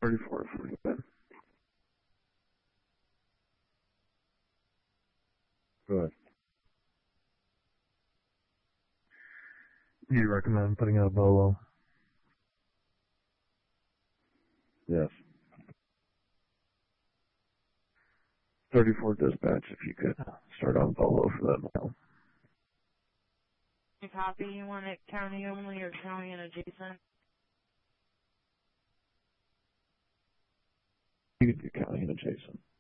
34 to 45. Go ahead. Do you recommend putting out a bolo? Yes. 34 dispatch, if you could start on bolo for that mail. Copy, you want it county only or county and adjacent? You could do county and adjacent.